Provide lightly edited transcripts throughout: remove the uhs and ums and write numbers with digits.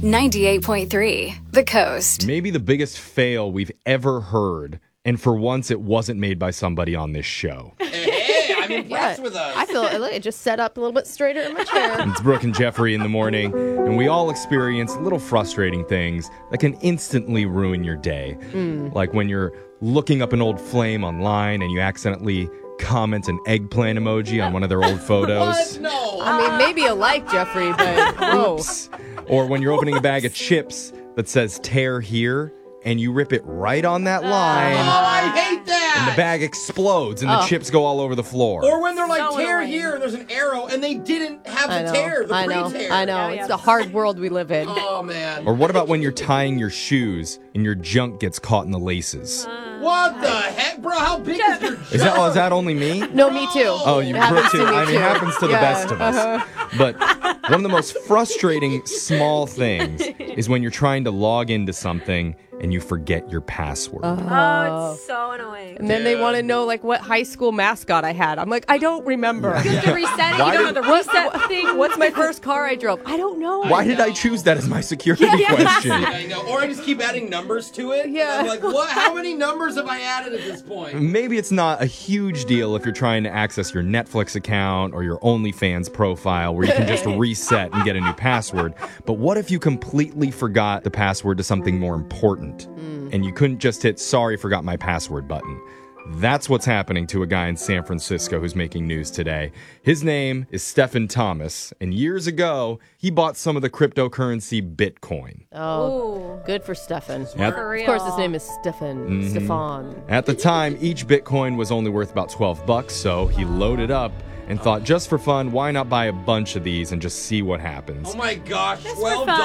98.3 The Coast. Maybe the biggest fail we've ever heard, and for once it wasn't made by somebody on this show. Hey, I'm impressed with us. I feel it just set up a little bit straighter in my chair. It's Brooke and Jeffrey in the morning, and we all experience little frustrating things that can instantly ruin your day. Like when you're looking up an old flame online and you accidentally comment an eggplant emoji on one of their old photos. What? No. I mean, maybe a like, Jeffrey, but whoa. Oops. Or when you're opening a bag of chips that says tear here, and you rip it right on that line, I hate that. and the bag explodes, and the chips go all over the floor. Or when they're like, So tear annoying. here, and there's an arrow, and they didn't have I the know, tear, the I know, pre-tear. I know. Yeah, It's yeah. the hard world we live in. Oh, man. Or what about when you're tying your shoes, and your junk gets caught in the laces? What the heck, bro? How big is your Is that only me? No, me too. Oh, you It happens too. to me I mean, too. it happens to the Yeah, best of us. But one of the most frustrating small things is when you're trying to log into something and you forget your password. Oh, it's so annoying. And then they want to know, like, what high school mascot I had. I'm like, I don't remember. You have to reset it. Why You don't did- have the reset thing. What's my first car I drove? I don't know. Why did I choose that as my security question? I know. Or I just keep adding numbers to it. Yeah. I'm like, what? How many numbers have I added at this point? Maybe it's not a huge deal if you're trying to access your Netflix account or your OnlyFans profile where you can just reset and get a new password. But what if you completely forgot the password to something more important and you couldn't just hit sorry, forgot my password button? That's what's happening to a guy in San Francisco who's making news today. His name is Stephen Thomas, and years ago, he bought some of the cryptocurrency Bitcoin. Oh, good for Stefan. At- For real. Of course, his name is Stefan. Stefan. At the time, each Bitcoin was only worth about $12, so he loaded up and thought, just for fun, why not buy a bunch of these and just see what happens? Oh my gosh, for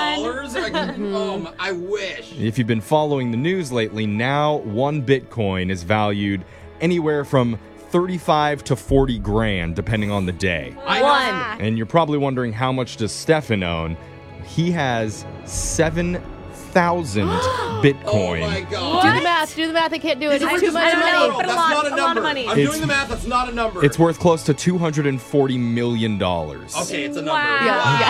$12? I wish. If you've been following the news lately, now one Bitcoin is valued anywhere from 35 to 40 grand, depending on the day. I know. One. And you're probably wondering, how much does Stefan own? He has 7,000 Bitcoin. Oh my god. Do the math. Do the math. I can't do it. It's too much I don't know, money. but That's a lot- not a a number. lot of money. I'm It's- doing the math. That's not a number. It's worth close to $240 million. Okay, it's a number. Wow.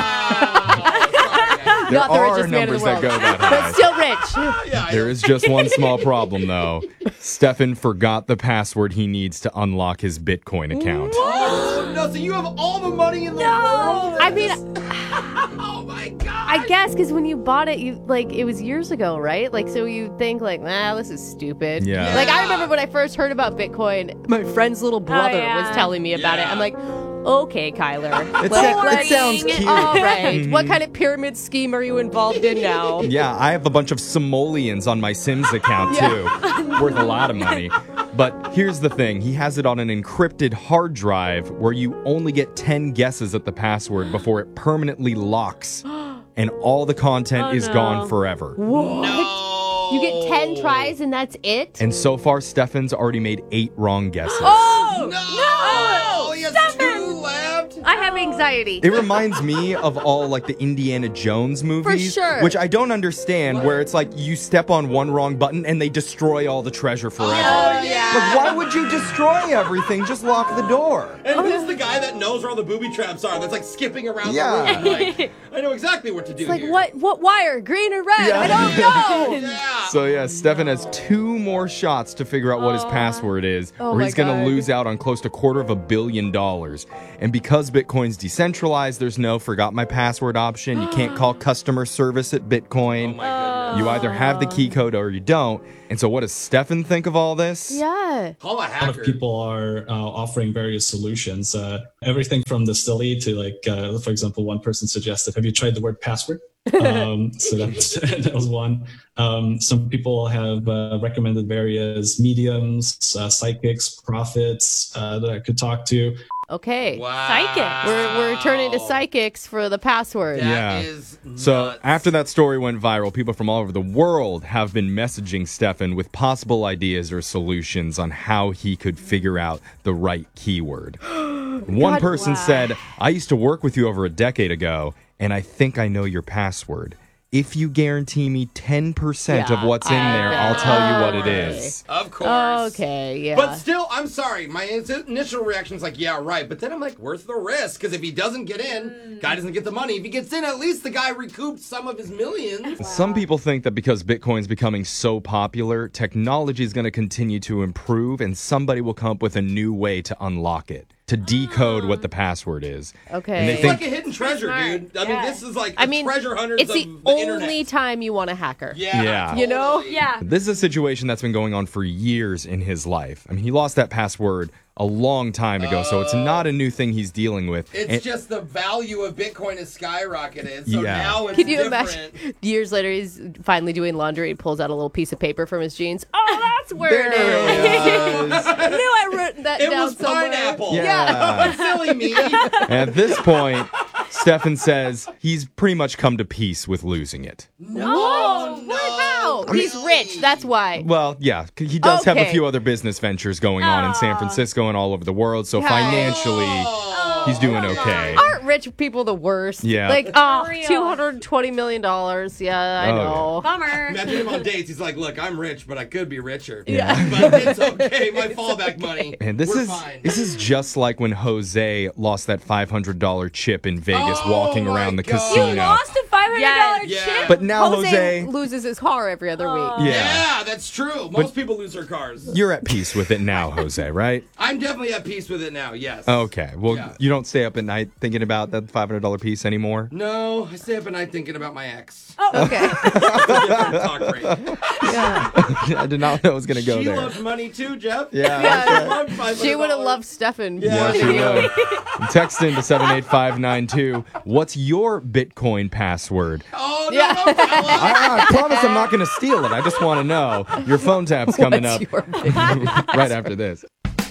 Yeah, There Not the are richest man in numbers the that world. go that But high. still rich. Yeah, I There know. is just one small problem, though. Stefan forgot the password he needs to unlock his Bitcoin account. Oh, no, so you have all the money in the world? I mean, Oh my god. I guess because when you bought it, it was years ago, right? Like, so you think like, this is stupid. Yeah. Like, I remember when I first heard about Bitcoin, my friend's little brother yeah. was telling me about it. Yeah. I'm like, okay, Kyler. It sounds cute. All right. What kind of pyramid scheme are you involved in now? Yeah, I have a bunch of simoleons on my Sims account, too. Worth a lot of money. But here's the thing. He has it on an encrypted hard drive where you only get 10 guesses at the password before it permanently locks. And all the content is gone forever. No. You get 10 tries and that's it? And so far, Stefan's already made 8 wrong guesses. Oh! No. He has 2 left. I have anxiety. It reminds me of all like the Indiana Jones movies, sure. which I don't understand. Where it's like you step on one wrong button and they destroy all the treasure forever. Oh, yeah. Like, why would you destroy everything? Just lock the door. And who's the guy that knows where all the booby traps are? That's like skipping around Yeah. the room. Like, I know exactly what to do. Like, here. what wire? Green or red? Yeah. I don't know. Yeah. So yeah, Stefan has 2 more shots to figure out what his password is, Oh or my he's going to God. lose out on close to $250 million. And because Bitcoin's decentralized, there's no forgot my password option. You can't call customer service at Bitcoin. You either have the key code or you don't. And so what does Stefan think of all this? Yeah. Call a A lot hacker. of people are offering various solutions, everything from the silly to like, for example, one person suggested, have you tried the word password? So that was one. Some people have recommended various mediums, psychics, prophets that I could talk to. Okay. Wow. Psychic. We're turning to psychics for the password. Yeah. That is So nuts. after that story went viral, people from all over the world have been messaging Stefan with possible ideas or solutions on how he could figure out the right keyword. One person said, I used to work with you over a decade ago, and I think I know your password. if you guarantee me 10% of Yeah, what's in there, I'll tell you what it Okay. is. Of course. Okay, yeah. But still, I'm sorry. My initial reaction is like, yeah, right. But then I'm like, worth the risk. Because if he doesn't get in, guy doesn't get the money. If he gets in, at least the guy recouped some of his millions. Some people think that because Bitcoin's becoming so popular, technology is going to continue to improve and somebody will come up with a new way to unlock it, to decode what the password is. Okay. And they It's think like a hidden treasure, dude. I mean, this is like treasure hunters it's the of the only internet. time you want a hacker. Yeah. You know? totally. Yeah. this is a situation that's been going on for years in his life. I mean, he lost that password a long time ago, so it's not a new thing he's dealing with. It's And- just the value of Bitcoin has skyrocketed. So Yeah. now it's Can you different. imagine? Years later, he's finally doing laundry. He pulls out a little piece of paper from his jeans. Oh, that's where it is. I knew I wrote that It down was somewhere. pineapple. Yeah. Silly me. At this point, Stefan says he's pretty much come to peace with losing it. Oh, what? How? He's rich. That's why. Well, yeah, he does have a Okay. few other business ventures going on in San Francisco and all over the world, so financially, he's doing okay. Aren't rich people the worst? Yeah. Like, For real. $220 million. Yeah, I Oh, know. Bummer. Imagine him on dates. He's like, look, I'm rich, but I could be richer. Yeah. But it's okay. My fallback money. And this We're is fine. this is just like when Jose lost that $500 chip in Vegas Oh walking my around the God. casino. You lost a $500 Yeah. chip? But now Jose Jose, loses his car every other week. yeah, Yeah, that's true. Most people lose their cars. you're at peace with it now, Jose, right? I'm definitely at peace with it now, yes. Okay. Well, Yeah. you don't stay up at night thinking about that $500 piece anymore? No, I stay up at night thinking about my ex. Okay. Different talk rate. Yeah. I did not know it was going to go She there. loved money too, Jeff. Yeah. She loved $500. She would have loved Stefan. Yeah. Yeah, she would. Text into 78592. What's your Bitcoin password? Oh, no, Yeah. don't tell us. I promise I'm not going to steal it. I just want to know. Your phone tap's coming What's up your right after this.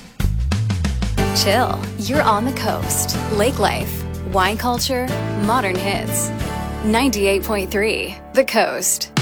Chill. You're on the coast. Lake life, wine culture, modern hits. 98.3 The Coast.